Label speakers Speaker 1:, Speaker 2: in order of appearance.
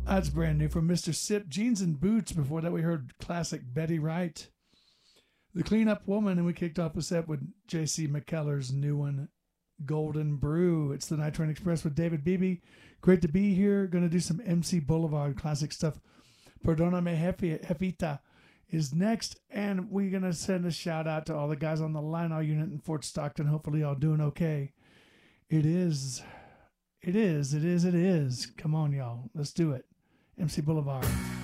Speaker 1: That's brand new from Mr. Sip. Jeans and Boots. Before that, we heard classic Betty Wright. The Cleanup Woman, and we kicked off the set with J.C. McKellar's new one, Golden Brew. It's the Night Train Express with David Beebe. Great to be here. Going to do some MC Boulevard classic stuff. Perdóname Jefita is next, and we're going to send a shout out to all the guys on the Lionel unit in Fort Stockton. Hopefully y'all doing okay. It is. Come on, y'all. Let's do it. MC Boulevard.